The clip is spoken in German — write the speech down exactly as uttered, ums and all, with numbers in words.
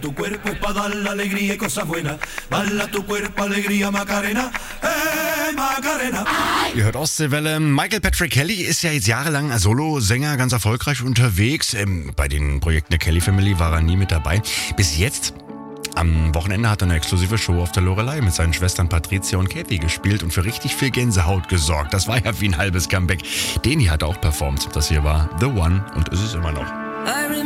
tu cuerpo es pa' dar la alegría y cosas buenas. Bala tu cuerpo, alegría, Macarena, eh, Macarena. Ihr hört Ostseewelle. Michael Patrick Kelly ist ja jetzt jahrelang als Solo-Sänger ganz erfolgreich unterwegs. Ähm, bei den Projekten der Kelly Family war er nie mit dabei. Bis jetzt. Am Wochenende hat er eine exklusive Show auf der Loreley mit seinen Schwestern Patricia und Kathy gespielt und für richtig viel Gänsehaut gesorgt. Das war ja wie ein halbes Comeback. Den hier hat er auch performt. Das hier war The One und ist es immer noch.